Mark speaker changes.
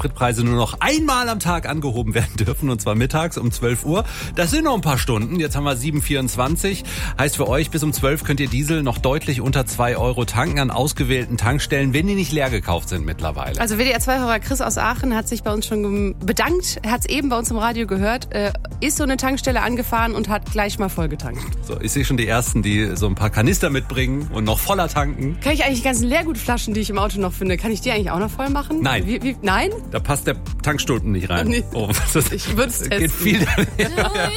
Speaker 1: Spritpreise nur noch einmal am Tag angehoben werden dürfen, und zwar mittags um 12 Uhr. Das sind noch ein paar Stunden. Jetzt haben wir 7,24. Heißt für euch, bis um 12 könnt ihr Diesel noch deutlich unter 2 Euro tanken an ausgewählten Tankstellen, wenn die nicht leer gekauft sind mittlerweile.
Speaker 2: Also WDR-2-Hörer Chris aus Aachen hat sich bei uns schon bedankt. Er hat es eben bei uns im Radio gehört. Ist so eine Tankstelle angefahren und hat gleich mal voll getankt.
Speaker 1: So, ich sehe schon die Ersten, die so ein paar Kanister mitbringen und noch voller tanken.
Speaker 2: Kann ich eigentlich die ganzen Leergutflaschen, die ich im Auto noch finde, kann ich die eigentlich auch noch voll machen?
Speaker 1: Nein.
Speaker 2: Nein?
Speaker 1: Da passt der Tankstulpen nicht rein.
Speaker 2: Nee.
Speaker 1: Oh,
Speaker 2: Ich würde es testen.
Speaker 1: Geht viel.